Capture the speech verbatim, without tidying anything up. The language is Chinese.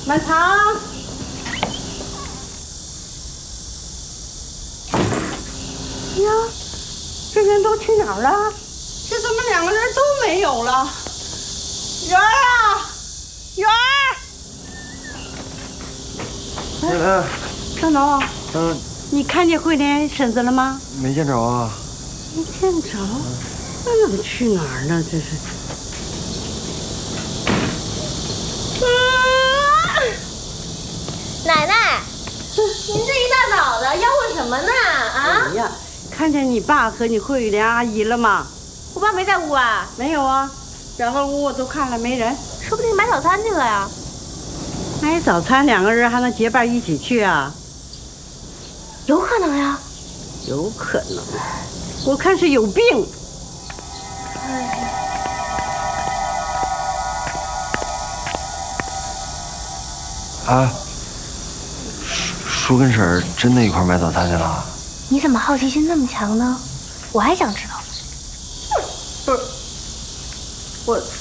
满堂。呀，这人都去哪儿了？这怎么两个人都没有了？圆儿啊，圆儿！ 来来， 大农， 嗯， 你看见慧莲婶子了吗？ 没见着啊。 没见着，那能去哪儿呢？这是。 奶奶，您这一大早的要问什么呢？啊？ 哎呀，看见你爸和你慧莲阿姨了吗？ 我爸没在屋啊？ 没有啊，两个屋我都看了，没人。 说不定买早餐去了呀。 买早餐，两个人还能结伴一起去啊？ 有可能呀。 有可能，我看是有病。 啊，叔跟婶儿真的一块买早餐去了？ 你怎么好奇心那么强呢？我还想知道。 不是，我